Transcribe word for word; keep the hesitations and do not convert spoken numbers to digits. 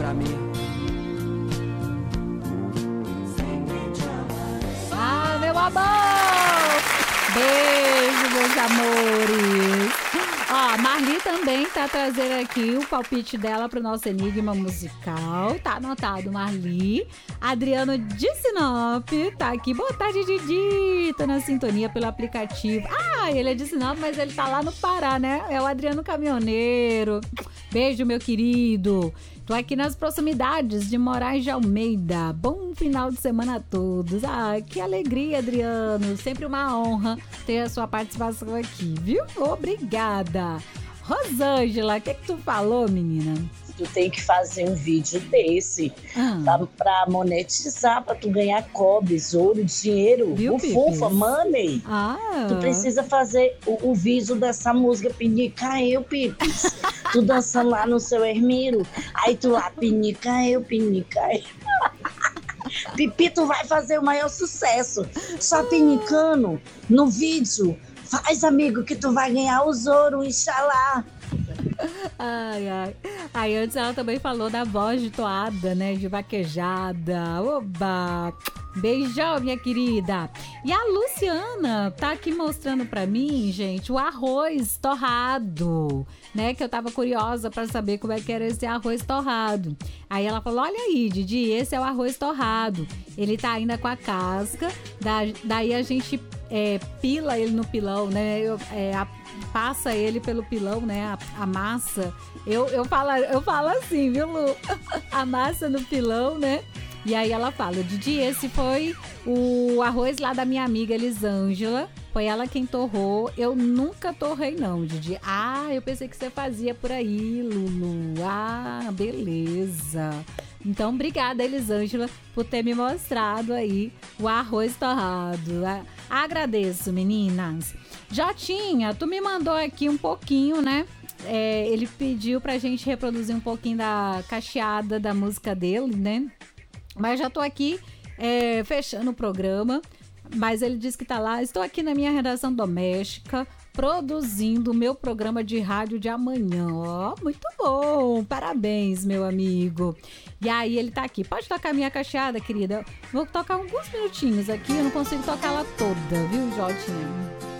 pra mim. Ah, meu amor! Beijo, meus amores! Ó, Marli também tá trazendo aqui o palpite dela pro nosso enigma musical. Tá anotado, Marli. Adriano de Sinop tá aqui. Boa tarde, Didi. Tô na sintonia pelo aplicativo. Ah, ele é de Sinop, mas ele tá lá no Pará, né? É o Adriano Caminhoneiro. Beijo, meu querido. Tô aqui nas proximidades de Moraes de Almeida. Bom final de semana a todos. Ah, que alegria, Adriano. Sempre uma honra ter a sua participação aqui, viu? Obrigada. Rosângela, o que que tu falou, menina? Tu tem que fazer um vídeo desse ah. pra, pra monetizar, pra tu ganhar cobres, ouro, dinheiro, Viu, bufunfa, money. Ah. Tu precisa fazer o, o vídeo dessa música Pinica Eu, Pipis. Tu dançando lá no seu Hermiro, aí tu lá, Pinica Eu, Pinica Eu. Pipi, tu vai fazer o maior sucesso. Só pinicando no vídeo. Faz, amigo, que tu vai ganhar os ouro, Inxalá. Ai, ai. Aí antes ela também falou da voz de toada, né? De vaquejada. Oba! Beijão, minha querida. E a Luciana tá aqui mostrando pra mim, gente, o arroz torrado, né? Que eu tava curiosa pra saber como é que era esse arroz torrado. Aí ela falou, olha aí, Didi, esse é o arroz torrado. Ele tá ainda com a casca, da, daí a gente é, pila ele no pilão, né? Eu, é, a, passa ele pelo pilão, né? A, a massa. Eu, eu, falo, eu falo assim, viu, Lu? A massa no pilão, né? E aí ela fala, Didi, esse foi o arroz lá da minha amiga Elisângela. Foi ela quem torrou. Eu nunca torrei não, Didi. Ah, eu pensei que você fazia por aí, Lulu. Ah, beleza. Então, obrigada, Elisângela, por ter me mostrado aí o arroz torrado. Agradeço, meninas. Jotinha, tu me mandou aqui um pouquinho, né? É, ele pediu pra gente reproduzir um pouquinho da cacheada da música dele, né? Mas já tô aqui é, fechando o programa. Mas ele disse que tá lá. Estou aqui na minha redação doméstica, produzindo o meu programa de rádio de amanhã. Ó, oh, muito bom. Parabéns, meu amigo. E aí ele tá aqui. Pode tocar a minha cacheada, querida? Vou tocar alguns minutinhos aqui. Eu não consigo tocar ela toda, viu, Jotinha?